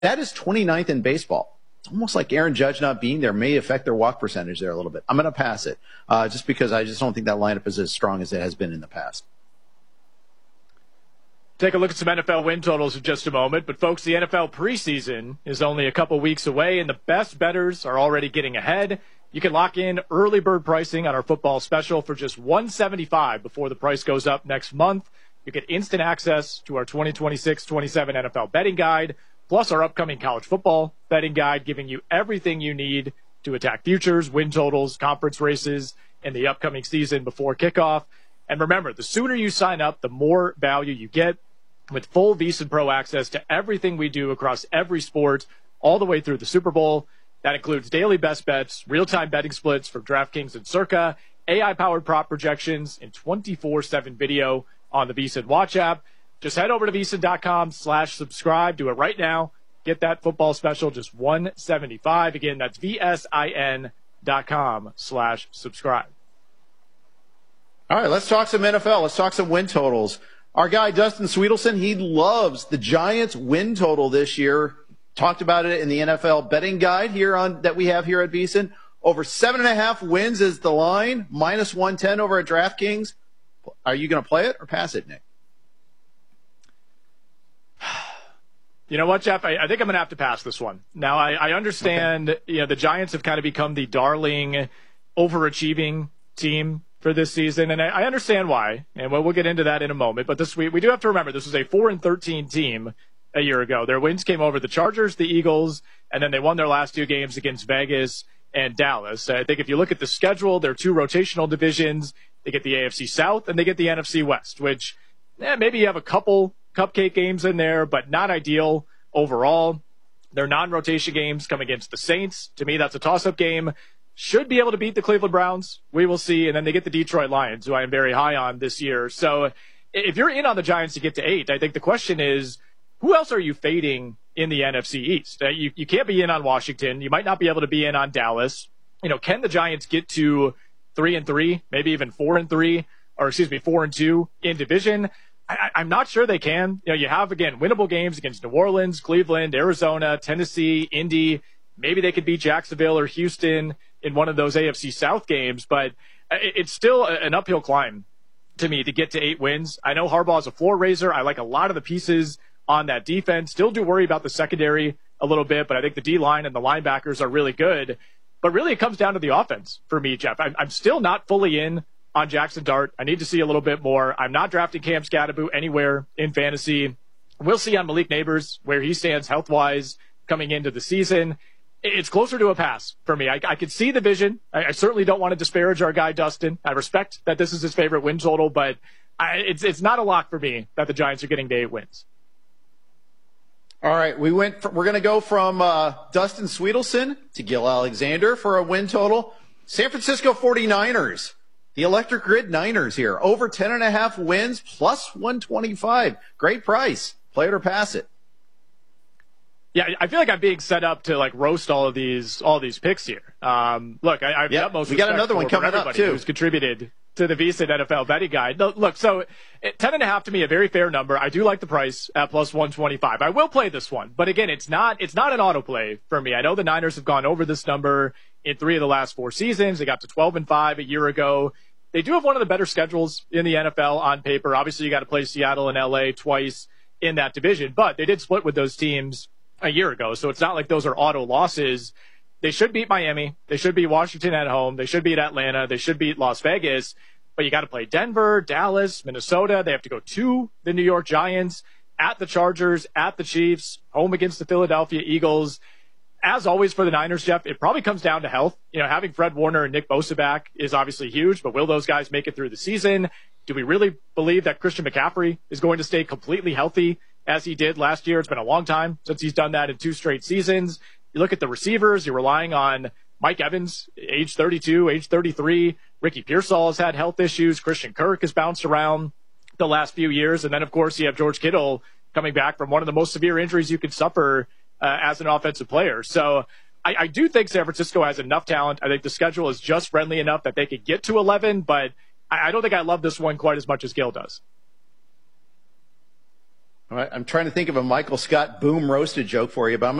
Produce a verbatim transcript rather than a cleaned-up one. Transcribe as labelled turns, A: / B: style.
A: that is twenty-ninth in baseball. It's almost like Aaron Judge not being there may affect their walk percentage there a little bit. I'm going to pass it uh, just because I just don't think that lineup is as strong as it has been in the past.
B: Take a look at some N F L win totals in just a moment. But, folks, the N F L preseason is only a couple weeks away, and the best bettors are already getting ahead. You can lock in early bird pricing on our football special for just one hundred seventy-five dollars before the price goes up next month. You get instant access to our twenty twenty-six twenty-seven N F L betting guide, plus our upcoming college football betting guide, giving you everything you need to attack futures, win totals, conference races, and the upcoming season before kickoff. And remember, the sooner you sign up, the more value you get with full VEASAN Pro access to everything we do across every sport all the way through the Super Bowl. That includes daily best bets, real-time betting splits from DraftKings and Circa, A I-powered prop projections, and twenty-four seven video on the VEASAN Watch app. Just head over to VEASAN.com slash subscribe. Do it right now. Get that football special, just one hundred seventy-five dollars. Again, that's V-S-I-N dot com slash subscribe.
A: All right, let's talk some N F L. Let's talk some win totals. Our guy, Dustin Sweetelson, he loves the Giants win total this year. Talked about it in the N F L betting guide here on that we have here at VEASAN. Over seven and a half wins is the line, minus one ten over at DraftKings. Are you going to play it or pass it, Nick?
B: You know what, Jeff? I, I think I'm going to have to pass this one. Now, I, I understand okay. you know, the Giants have kind of become the darling, overachieving team for this season, and I, I understand why, and we'll, we'll get into that in a moment. But this we, we do have to remember this was a four and thirteen team a year ago. Their wins came over the Chargers, the Eagles, and then they won their last two games against Vegas and Dallas. I think if you look at the schedule, there are two rotational divisions. They get the A F C South and they get the N F C West, which eh, maybe you have a couple cupcake games in there, but not ideal overall. Their non-rotation games come against the Saints. To me, that's a toss-up game. Should be able to beat the Cleveland Browns. We will see. And then they get the Detroit Lions, who I am very high on this year. So if you're in on the Giants to get to eight, I think the question is, who else are you fading in the N F C East? Uh, you, you can't be in on Washington. You might not be able to be in on Dallas. You know, can the Giants get to three and three, maybe even four and three, or excuse me, four and two in division? I, I'm not sure they can. You know, you have, again, winnable games against New Orleans, Cleveland, Arizona, Tennessee, Indy. Maybe they could beat Jacksonville or Houston in one of those A F C South games, but it's still an uphill climb to me to get to eight wins. I know Harbaugh's a floor raiser. I like a lot of the pieces on that defense. Still do worry about the secondary a little bit, but I think the D-line and the linebackers are really good. But really, it comes down to the offense for me, Jeff. I'm, I'm still not fully in on Jackson Dart. I need to see a little bit more. I'm not drafting Cam Scatterbo anywhere in fantasy. We'll see on Malik Neighbors where he stands health-wise coming into the season. It's closer to a pass for me. I, I could see the vision. I, I certainly don't want to disparage our guy, Dustin. I respect that this is his favorite win total, but I, it's it's not a lock for me that the Giants are getting to eight wins.
A: All right, we went. For, we're going to go from uh, Dustin Sweetelson to Gil Alexander for a win total. San Francisco forty-niners, the Electric Grid Niners here, over ten and a half wins, plus one twenty-five. Great price. Play it or pass it.
B: Yeah, I feel like I'm being set up to like roast all of these all these picks here. Um, look, I, I have
A: yep,
B: the utmost
A: we got
B: respect
A: another one
B: for,
A: coming
B: for everybody
A: up too.
B: Who's contributed to the VEASAN N F L betting guide. No, look, so ten and a half to me, a very fair number. I do like the price at plus one twenty-five. I will play this one, but again, it's not it's not an auto play for me. I know the Niners have gone over this number in three of the last four seasons. They got to twelve and five a year ago. They do have one of the better schedules in the N F L on paper. Obviously, you got to play Seattle and L A twice in that division, but they did split with those teams a year ago, so it's not like those are auto losses. They should beat Miami. They should beat Washington at home. They should beat Atlanta. They should beat Las Vegas. But you got to play Denver, Dallas, Minnesota. They have to go to the New York Giants, at the Chargers, at the Chiefs, home against the Philadelphia Eagles. As always for the Niners, Jeff, it probably comes down to health. You know, having Fred Warner and Nick Bosa back is obviously huge, but will those guys make it through the season? Do we really believe that Christian McCaffrey is going to stay completely healthy as he did last year? It's been a long time since he's done that in two straight seasons. You look at the receivers, you're relying on Mike Evans, age thirty-two, age thirty-three. Ricky Pearsall has had health issues. Christian Kirk has bounced around the last few years. And then, of course, you have George Kittle coming back from one of the most severe injuries you could suffer uh, as an offensive player. So I, I do think San Francisco has enough talent. I think the schedule is just friendly enough that they could get to eleven, but I, I don't think I love this one quite as much as Gil does.
A: All right, I'm trying to think of a Michael Scott boom roasted joke for you, but I'm